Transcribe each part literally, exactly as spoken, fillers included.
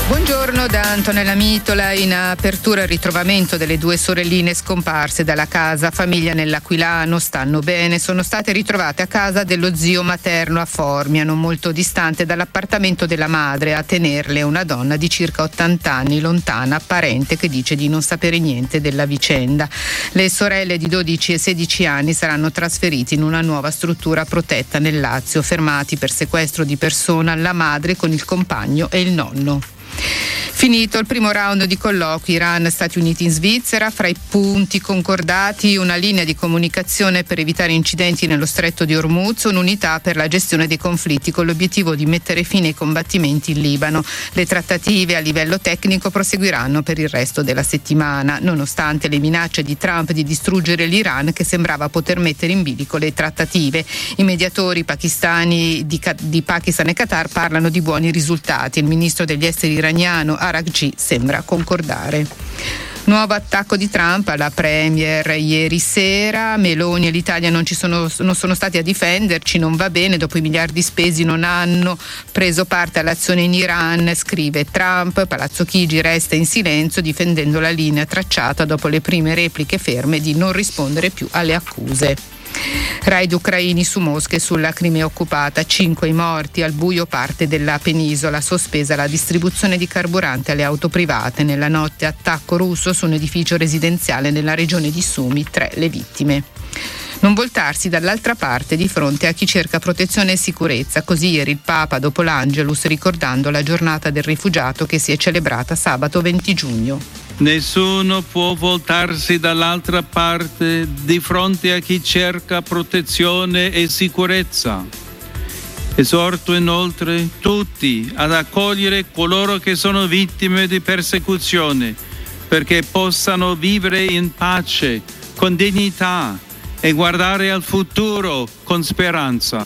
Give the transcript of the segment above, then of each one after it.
Buongiorno da Antonella Mitola. In apertura il ritrovamento delle due sorelline scomparse dalla casa famiglia nell'Aquilano. Stanno bene, sono state ritrovate a casa dello zio materno a Formia, non molto distante dall'appartamento della madre. A tenerle una donna di circa ottanta anni, lontana, parente, che dice di non sapere niente della vicenda. Le sorelle di dodici e sedici anni saranno trasferite in una nuova struttura protetta nel Lazio, fermati per sequestro di persona la madre con il compagno e il nonno. Finito il primo round di colloqui Iran-Stati Uniti in Svizzera, fra i punti concordati una linea di comunicazione per evitare incidenti nello stretto di Hormuz, un'unità per la gestione dei conflitti con l'obiettivo di mettere fine ai combattimenti in Libano. Le trattative a livello tecnico proseguiranno per il resto della settimana, nonostante le minacce di Trump di distruggere l'Iran che sembrava poter mettere in bilico le trattative. I mediatori pakistani di, di Pakistan e Qatar parlano di buoni risultati. Il ministro degli esteri iraniano Araghchi sembra concordare. Nuovo attacco di Trump alla premier ieri sera. Meloni e l'Italia non ci sono, non sono stati a difenderci, non va bene, dopo i miliardi spesi non hanno preso parte all'azione in Iran, scrive Trump. Palazzo Chigi resta in silenzio difendendo la linea tracciata dopo le prime repliche ferme di non rispondere più alle accuse. Raid ucraini su Mosca e sulla Crimea occupata, cinque i morti, al buio parte della penisola, sospesa la distribuzione di carburante alle auto private. Nella notte attacco russo su un edificio residenziale nella regione di Sumi, tre le vittime. Non voltarsi dall'altra parte di fronte a chi cerca protezione e sicurezza, così ieri il Papa dopo l'Angelus ricordando la giornata del rifugiato che si è celebrata sabato venti giugno. Nessuno può voltarsi dall'altra parte di fronte a chi cerca protezione e sicurezza. Esorto inoltre tutti ad accogliere coloro che sono vittime di persecuzione, perché possano vivere in pace, con dignità e guardare al futuro con speranza.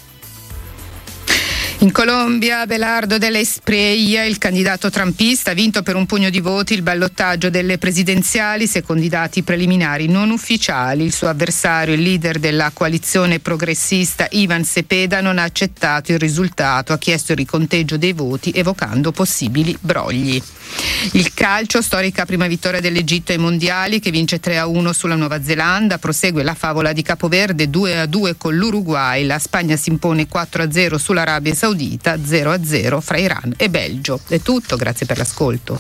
In Colombia, Abelardo de la Espriella, il candidato trumpista, ha vinto per un pugno di voti il ballottaggio delle presidenziali, secondo i dati preliminari non ufficiali. Il suo avversario, il leader della coalizione progressista, Ivan Cepeda, non ha accettato il risultato, ha chiesto il riconteggio dei voti, evocando possibili brogli. Il calcio, storica prima vittoria dell'Egitto ai mondiali, che vince tre a uno sulla Nuova Zelanda, prosegue la favola di Capoverde due a due con l'Uruguay, la Spagna si impone quattro a zero sull'Arabia Saudita, zero a zero fra Iran e Belgio. È tutto, grazie per l'ascolto.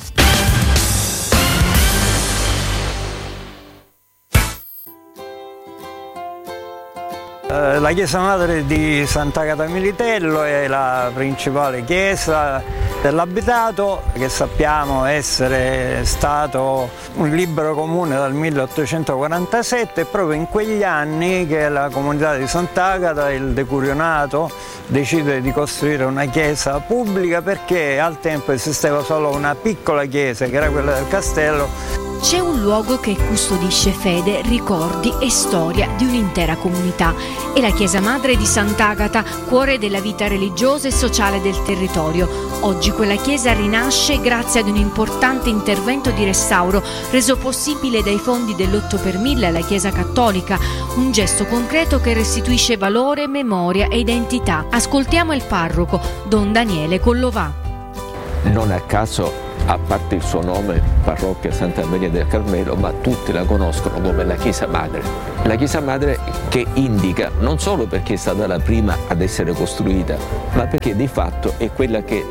La chiesa madre di Sant'Agata Militello è la principale chiesa dell'abitato, che sappiamo essere stato un libero comune dal milleottocentoquarantasette, e proprio in quegli anni che la comunità di Sant'Agata, il decurionato, decide di costruire una chiesa pubblica, perché al tempo esisteva solo una piccola chiesa che era quella del castello. C'è un luogo che custodisce fede, ricordi e storia di un'intera comunità. È la chiesa madre di Sant'Agata, cuore della vita religiosa e sociale del territorio. Oggi quella chiesa rinasce grazie ad un importante intervento di restauro reso possibile dai fondi dell'otto per mille alla Chiesa Cattolica, un gesto concreto che restituisce valore, memoria e identità. Ascoltiamo il parroco, Don Daniele Collovà. Non a caso, a parte il suo nome, parrocchia Santa Maria del Carmelo, ma tutti la conoscono come la Chiesa Madre. La Chiesa Madre che indica non solo perché è stata la prima ad essere costruita, ma perché di fatto è quella che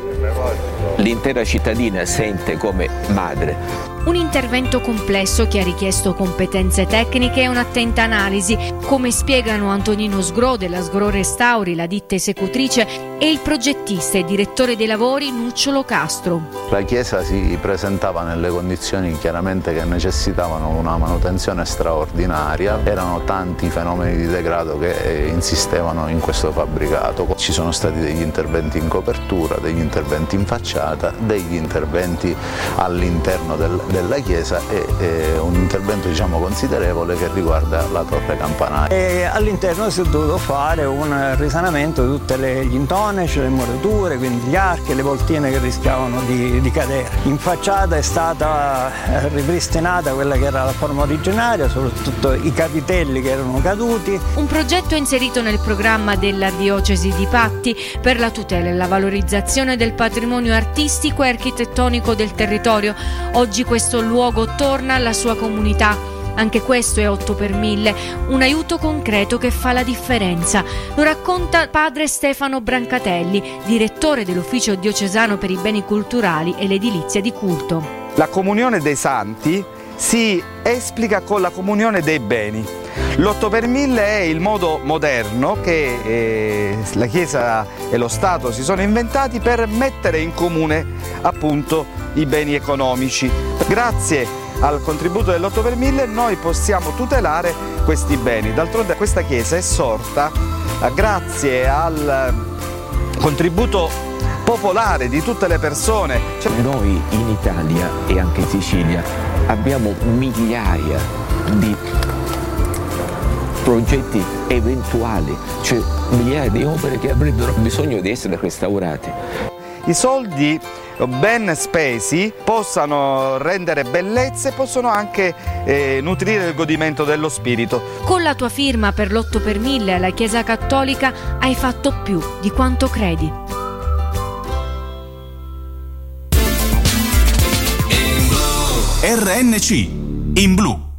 l'intera cittadina sente come madre. Un intervento complesso che ha richiesto competenze tecniche e un'attenta analisi, come spiegano Antonino Sgro della Sgro Restauri, la ditta esecutrice, e il progettista e direttore dei lavori Nucciolo Castro. La chiesa si presentava nelle condizioni chiaramente che necessitavano una manutenzione straordinaria, erano tanti fenomeni di degrado che insistevano in questo fabbricato. Ci sono stati degli interventi in copertura, degli interventi in facciata, degli interventi all'interno del della chiesa e, e un intervento diciamo considerevole che riguarda la torre campanaria. E all'interno si è dovuto fare un risanamento di tutti gli intoneci, le murature, quindi gli archi e le voltine che rischiavano di, di cadere. In facciata è stata ripristinata quella che era la forma originaria, soprattutto i capitelli che erano caduti. Un progetto inserito nel programma della diocesi di Patti per la tutela e la valorizzazione del patrimonio artistico e architettonico del territorio. Oggi questo luogo torna alla sua comunità. Anche questo è otto per mille, un aiuto concreto che fa la differenza. Lo racconta padre Stefano Brancatelli, direttore dell'Ufficio Diocesano per i Beni Culturali e l'Edilizia di Culto. La comunione dei santi si esplica con la comunione dei beni. L'otto per mille è il modo moderno che eh, la Chiesa e lo Stato si sono inventati per mettere in comune appunto i beni economici. Grazie al contributo dell'otto per mille noi possiamo tutelare questi beni. D'altronde questa Chiesa è sorta eh, grazie al contributo popolare di tutte le persone. Noi in Italia e anche in Sicilia abbiamo migliaia di progetti eventuali, cioè migliaia di opere che avrebbero bisogno di essere restaurate. I soldi ben spesi possano rendere bellezze, possono anche eh, nutrire il godimento dello spirito. Con la tua firma per l'otto per mille alla Chiesa Cattolica hai fatto più di quanto credi. R N C in blu.